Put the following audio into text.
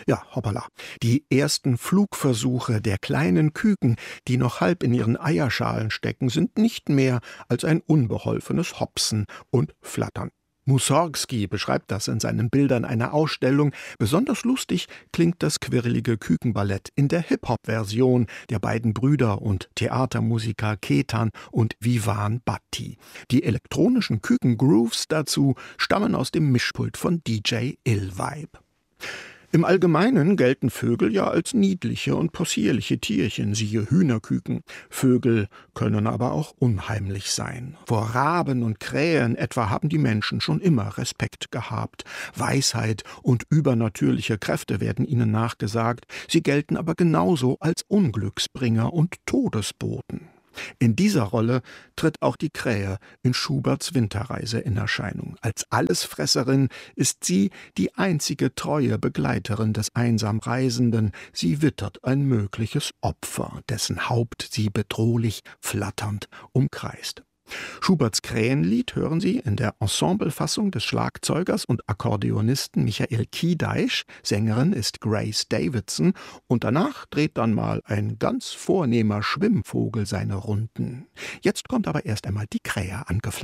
Ja, hoppala. Die ersten Flugversuche der kleinen Küken, die noch halb in ihren Eierschalen stecken, sind nicht mehr als ein unbeholfenes Hopsen und Flattern. Mussorgsky beschreibt das in seinen Bildern einer Ausstellung. Besonders lustig klingt das quirlige Kükenballett in der Hip-Hop-Version der beiden Brüder und Theatermusiker Ketan und Vivan Bhatti. Die elektronischen Küken-Grooves dazu stammen aus dem Mischpult von DJ Ill-Vibe. Im Allgemeinen gelten Vögel ja als niedliche und possierliche Tierchen, siehe Hühnerküken. Vögel können aber auch unheimlich sein. Vor Raben und Krähen etwa haben die Menschen schon immer Respekt gehabt. Weisheit und übernatürliche Kräfte werden ihnen nachgesagt, sie gelten aber genauso als Unglücksbringer und Todesboten. In dieser Rolle tritt auch die Krähe in Schuberts Winterreise in Erscheinung. Als Allesfresserin ist sie die einzige treue Begleiterin des einsam Reisenden. Sie wittert ein mögliches Opfer, dessen Haupt sie bedrohlich flatternd umkreist. Schuberts Krähenlied hören Sie in der Ensemblefassung des Schlagzeugers und Akkordeonisten Michael Kiedeich. Sängerin ist Grace Davidson. Und danach dreht dann mal ein ganz vornehmer Schwimmvogel seine Runden. Jetzt kommt aber erst einmal die Krähe angeflogen.